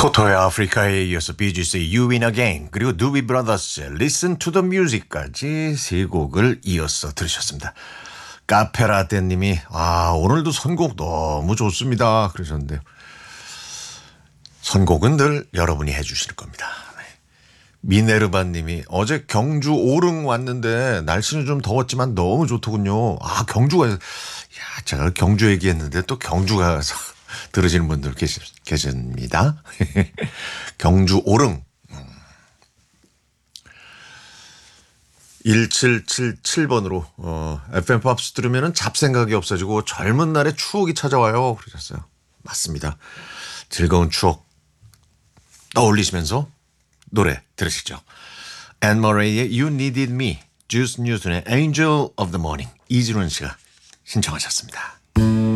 토토의 아프리카에 이어서 비지스의 You Win Again 그리고 누비 브라더스의 Listen to the Music까지 세 곡을 이어서 들으셨습니다. 카페라떼님이 오늘도 선곡 너무 좋습니다 그러셨는데요. 선곡은 늘 여러분이 해주실 겁니다. 네. 미네르바님이 어제 경주 오릉 왔는데 날씨는 좀 더웠지만 너무 좋더군요. 경주가 제가 경주 얘기했는데 또 경주 가서 들으시는 분들 계십니다. 경주 오릉 1777번으로 FM 팝스 들으면 잡생각이 없어지고 젊은 날의 추억이 찾아와요 그러셨어요. 맞습니다. 즐거운 추억 떠올리시면서 노래 들으시죠. 앤 머레이의 You Needed Me, 주스 뉴턴의 Angel of the Morning, 이진원 씨가 신청하셨습니다.